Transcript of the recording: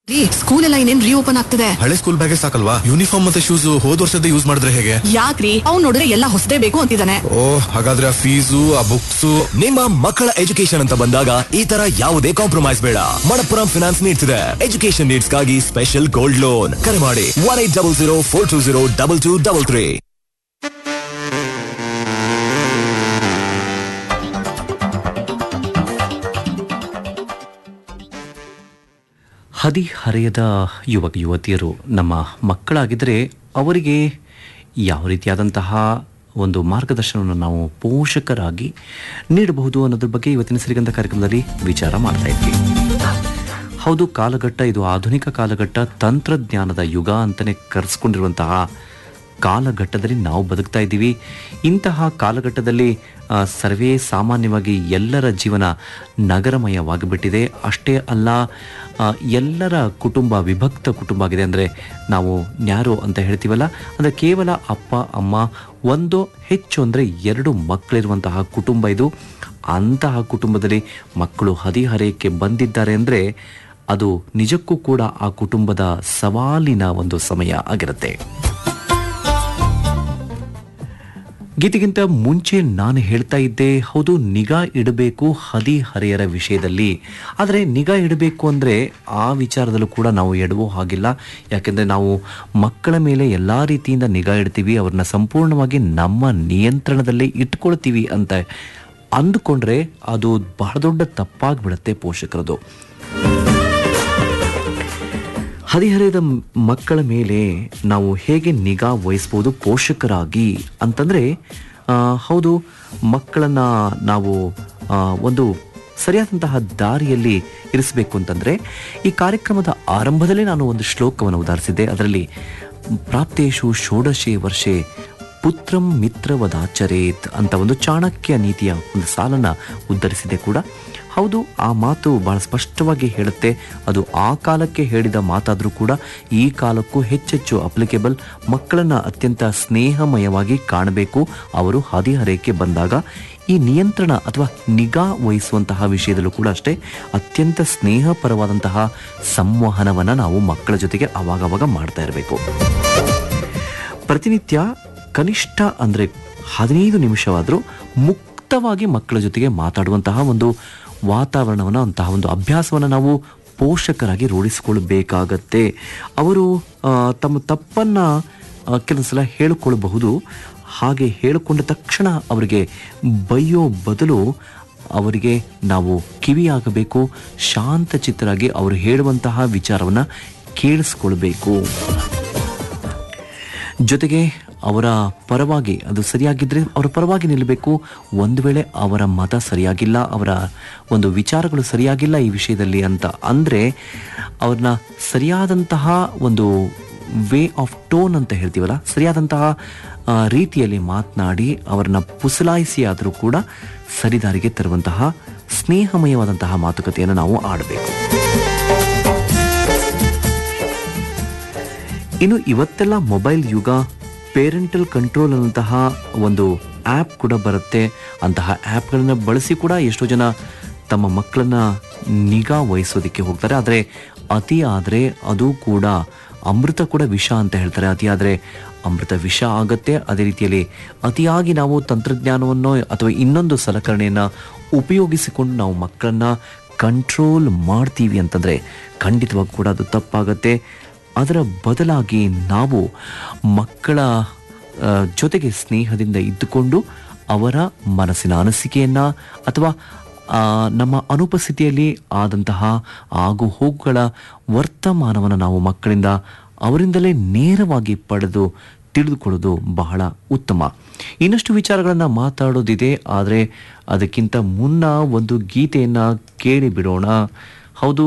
School ಎಲ್ಲ ಇನ್ನೇನ್ reopen ಆಗ್ತದೆ. ಹಳೆ ಸ್ಕೂಲ್ ಬ್ಯಾಗೇ ಸಾಕಲ್ವಾ, ಯೂನಿಫಾರ್ಮ್ ಮತ್ತೆ ಶೂಸ್ ಹೋದ್ ವರ್ಷದ ಯೂಸ್ ಮಾಡಿದ್ರೆ ಹೇಗೆ? ಯಾಕ್ರಿ ಅವ್ನು ನೋಡಿದ್ರೆ ಎಲ್ಲ ಹೊಸದೇ ಬೇಕು ಅಂತಿದ್ದಾನೆ. ಓ ಹಾಗಾದ್ರೆ ಆ ಫೀಸು ಆ ಬುಕ್ಸ್. ನಿಮ್ಮ ಮಕ್ಕಳ ಎಜುಕೇಶನ್ ಅಂತ ಬಂದಾಗ ಈ ತರ ಯಾವುದೇ ಕಾಂಪ್ರಮೈಸ್ ಬೇಡ. ಮಣಪ್ಪುರಂ ಫಿನಾನ್ಸ್ ನೀಡ್ತಿದೆ ಎಜುಕೇಶನ್ ನೀಡ್ಸ್ ಗಾಗಿ ಸ್ಪೆಷಲ್ ಗೋಲ್ಡ್ ಲೋನ್. ಕರೆ ಮಾಡಿ 1800 420 2233. ಹದಿಹರೆಯದ ಯುವಕ ಯುವತಿಯರು ನಮ್ಮ ಮಕ್ಕಳಾಗಿದ್ದರೆ ಅವರಿಗೆ ಯಾವ ರೀತಿಯಾದಂತಹ ಒಂದು ಮಾರ್ಗದರ್ಶನವನ್ನು ನಾವು ಪೋಷಕರಾಗಿ ನೀಡಬಹುದು ಅನ್ನೋದ್ರ ಬಗ್ಗೆ ಇವತ್ತಿನ ಸಿರಿಗಂಧ ಕಾರ್ಯಕ್ರಮದಲ್ಲಿ ವಿಚಾರ ಮಾಡ್ತಾ ಇದ್ವಿ. ಹೌದು, ಕಾಲಘಟ್ಟ ಇದು ಆಧುನಿಕ ಕಾಲಘಟ್ಟ, ತಂತ್ರಜ್ಞಾನದ ಯುಗ ಅಂತಲೇ ಕರೆಸ್ಕೊಂಡಿರುವಂತಹ ಕಾಲಘಟ್ಟದಲ್ಲಿ ನಾವು ಬದುಕ್ತಾ ಇದ್ದೀವಿ. ಇಂತಹ ಕಾಲಘಟ್ಟದಲ್ಲಿ ಸರ್ವೇ ಸಾಮಾನ್ಯವಾಗಿ ಎಲ್ಲರ ಜೀವನ ನಗರಮಯವಾಗಿಬಿಟ್ಟಿದೆ. ಅಷ್ಟೇ ಅಲ್ಲ, ಎಲ್ಲರ ಕುಟುಂಬ ವಿಭಕ್ತ ಕುಟುಂಬ ಆಗಿದೆ. ಅಂದರೆ ನಾವು ನ್ಯಾರೋ ಅಂತ ಹೇಳ್ತೀವಲ್ಲ, ಅಂದರೆ ಕೇವಲ ಅಪ್ಪ ಅಮ್ಮ ಒಂದು ಹೆಚ್ಚು ಅಂದರೆ 2 ಮಕ್ಕಳಿರುವಂತಹ ಕುಟುಂಬ ಇದು. ಅಂತಹ ಕುಟುಂಬದಲ್ಲಿ ಮಕ್ಕಳು ಹದಿಹರೆಯಕ್ಕೆ ಬಂದಿದ್ದಾರೆ ಅಂದರೆ ಅದು ನಿಜಕ್ಕೂ ಕೂಡ ಆ ಕುಟುಂಬದ ಸವಾಲಿನ ಒಂದು ಸಮಯ ಆಗಿರುತ್ತೆ. ಗೀತೆಗಿಂತ ಮುಂಚೆ ನಾನು ಹೇಳ್ತಾ ಇದ್ದೆ, ಹೌದು, ನಿಗಾ ಇಡಬೇಕು ಹದಿಹರೆಯರ ವಿಷಯದಲ್ಲಿ. ಆದರೆ ನಿಗಾ ಇಡಬೇಕು ಅಂದರೆ ಆ ವಿಚಾರದಲ್ಲೂ ಕೂಡ ನಾವು ಎಡುವೋ ಹಾಗಿಲ್ಲ. ಯಾಕೆಂದರೆ ನಾವು ಮಕ್ಕಳ ಮೇಲೆ ಎಲ್ಲ ರೀತಿಯಿಂದ ನಿಗಾ ಇಡ್ತೀವಿ, ಅವ್ರನ್ನ ಸಂಪೂರ್ಣವಾಗಿ ನಮ್ಮ ನಿಯಂತ್ರಣದಲ್ಲೇ ಇಟ್ಕೊಳ್ತೀವಿ ಅಂತ ಅಂದುಕೊಂಡ್ರೆ ಅದು ಬಹಳ ದೊಡ್ಡ ತಪ್ಪಾಗಿಬಿಡುತ್ತೆ ಪೋಷಕರದು. ಹದಿಹರೆಯದ ಮಕ್ಕಳ ಮೇಲೆ ನಾವು ಹೇಗೆ ನಿಗಾ ವಹಿಸ್ಬೋದು ಪೋಷಕರಾಗಿ ಅಂತಂದರೆ, ಹೌದು, ಮಕ್ಕಳನ್ನು ನಾವು ಒಂದು ಸರಿಯಾದಂತಹ ದಾರಿಯಲ್ಲಿ ಇರಿಸಬೇಕು ಅಂತಂದರೆ ಈ ಕಾರ್ಯಕ್ರಮದ ಆರಂಭದಲ್ಲೇ ನಾನು ಒಂದು ಶ್ಲೋಕವನ್ನು ಉದಾಹರಿಸಿದ್ದೆ. ಅದರಲ್ಲಿ ಪ್ರಾಪ್ತೇಶು ಷೋಡಶೆ ವರ್ಷೆ ಪುತ್ರಂ ಮಿತ್ರವದಾಚರೇತ್ ಅಂತ ಒಂದು ಚಾಣಕ್ಯ ನೀತಿಯ ಒಂದು ಸಾಲನ್ನು ಉದ್ಧರಿಸಿದೆ ಕೂಡ. ಹೌದು, ಆ ಮಾತು ಬಹಳ ಸ್ಪಷ್ಟವಾಗಿ ಹೇಳುತ್ತೆ. ಅದು ಆ ಕಾಲಕ್ಕೆ ಹೇಳಿದ ಮಾತಾದರೂ ಕೂಡ ಈ ಕಾಲಕ್ಕೂ ಹೆಚ್ಚೆಚ್ಚು ಅಪ್ಲಿಕೇಬಲ್. ಮಕ್ಕಳನ್ನು ಅತ್ಯಂತ ಸ್ನೇಹಮಯವಾಗಿ ಕಾಣಬೇಕು. ಅವರು ಹದಿಹರೆಯಕ್ಕೆ ಬಂದಾಗ ಈ ನಿಯಂತ್ರಣ ಅಥವಾ ನಿಗಾ ವಹಿಸುವಂತಹ ವಿಷಯದಲ್ಲೂ ಕೂಡ ಅಷ್ಟೇ ಅತ್ಯಂತ ಸ್ನೇಹಪರವಾದಂತಹ ಸಂವಹನವನ್ನು ನಾವು ಮಕ್ಕಳ ಜೊತೆಗೆ ಆವಾಗವಾಗ ಮಾಡ್ತಾ ಇರಬೇಕು. ಪ್ರತಿನಿತ್ಯ ಕನಿಷ್ಠ ಅಂದರೆ 15 ನಿಮಿಷವಾದರೂ ಮುಕ್ತವಾಗಿ ಮಕ್ಕಳ ಜೊತೆಗೆ ಮಾತಾಡುವಂತಹ ಒಂದು ವಾತಾವರಣವನ್ನು, ಅಂತಹ ಒಂದು ಅಭ್ಯಾಸವನ್ನು ನಾವು ಪೋಷಕರಾಗಿ ರೂಢಿಸಿಕೊಳ್ಳಬೇಕಾಗತ್ತೆ. ಅವರು ತಮ್ಮ ತಪ್ಪನ್ನು ಕೆಲವು ಸಲ ಹೇಳಿಕೊಳ್ಳಬಹುದು. ಹಾಗೆ ಹೇಳಿಕೊಂಡ ತಕ್ಷಣ ಅವರಿಗೆ ಬೈಯೋ ಬದಲು ಅವರಿಗೆ ನಾವು ಕಿವಿಯಾಗಬೇಕು. ಶಾಂತಚಿತ್ತರಾಗಿ ಅವರು ಹೇಳುವಂತಹ ವಿಚಾರವನ್ನು ಕೇಳಿಸ್ಕೊಳ್ಬೇಕು. ಜೊತೆಗೆ ಅವರ ಪರವಾಗಿ, ಅದು ಸರಿಯಾಗಿದ್ದರೆ ಅವರ ಪರವಾಗಿ ನಿಲ್ಲಬೇಕು. ಒಂದು ವೇಳೆ ಅವರ ಮತ ಸರಿಯಾಗಿಲ್ಲ, ಅವರ ಒಂದು ವಿಚಾರಗಳು ಸರಿಯಾಗಿಲ್ಲ ಈ ವಿಷಯದಲ್ಲಿ ಅಂತ ಅಂದರೆ ಅವ್ರನ್ನ ಸರಿಯಾದಂತಹ ಒಂದು ವೇ ಆಫ್ ಟೋನ್ ಅಂತ ಹೇಳ್ತೀವಲ್ಲ, ಸರಿಯಾದಂತಹ ರೀತಿಯಲ್ಲಿ ಮಾತನಾಡಿ ಅವರನ್ನ ಪುಸಲಾಯಿಸಿ ಆದರೂ ಕೂಡ ಸರಿದಾರಿಗೆ ತರುವಂತಹ ಸ್ನೇಹಮಯವಾದಂತಹ ಮಾತುಕತೆಯನ್ನು ನಾವು ಆಡಬೇಕು. ಇನ್ನು ಇವತ್ತೆಲ್ಲ ಮೊಬೈಲ್ ಯುಗ, ಪೇರೆಂಟಲ್ ಕಂಟ್ರೋಲ್ ಅನ್ನಂತಹ ಒಂದು ಆ್ಯಪ್ ಕೂಡ ಬರುತ್ತೆ. ಅಂತಹ ಆ್ಯಪ್ಗಳನ್ನು ಬಳಸಿ ಕೂಡ ಎಷ್ಟೋ ಜನ ತಮ್ಮ ಮಕ್ಕಳನ್ನು ನಿಗಾ ವಹಿಸೋದಕ್ಕೆ ಹೋಗ್ತಾರೆ. ಆದರೆ ಅತಿ ಆದರೆ ಅದು ಕೂಡ ಅಮೃತ ಕೂಡ ವಿಷ ಅಂತ ಹೇಳ್ತಾರೆ. ಅತಿ ಆದರೆ ಅಮೃತ ವಿಷ ಆಗತ್ತೆ. ಅದೇ ರೀತಿಯಲ್ಲಿ ಅತಿಯಾಗಿ ನಾವು ತಂತ್ರಜ್ಞಾನವನ್ನು ಅಥವಾ ಇನ್ನೊಂದು ಸಲಕರಣೆಯನ್ನು ಉಪಯೋಗಿಸಿಕೊಂಡು ನಾವು ಮಕ್ಕಳನ್ನು ಕಂಟ್ರೋಲ್ ಮಾಡ್ತೀವಿ ಅಂತಂದರೆ ಖಂಡಿತವಾಗಿ ಕೂಡ ಅದು ತಪ್ಪಾಗತ್ತೆ. ಅದರ ಬದಲಾಗಿ ನಾವು ಮಕ್ಕಳ ಜೊತೆಗೆ ಸ್ನೇಹದಿಂದ ಇದ್ದುಕೊಂಡು ಅವರ ಮನಸ್ಸಿನ ಅನಿಸಿಕೆಯನ್ನು ಅಥವಾ ನಮ್ಮ ಅನುಪಸ್ಥಿತಿಯಲ್ಲಿ ಆದಂತಹ ಆಗು ಹೋಗುಗಳ ವರ್ತಮಾನವನ್ನು ನಾವು ಮಕ್ಕಳಿಂದ ಅವರಿಂದಲೇ ನೇರವಾಗಿ ಪಡೆದು ತಿಳಿದುಕೊಳ್ಳೋದು ಬಹಳ ಉತ್ತಮ. ಇನ್ನಷ್ಟು ವಿಚಾರಗಳನ್ನು ಮಾತಾಡೋದಿದೆ, ಆದರೆ ಅದಕ್ಕಿಂತ ಮುನ್ನ ಒಂದು ಗೀತೆಯನ್ನು ಕೇಳಿ ಬಿಡೋಣ. ಹೌದು,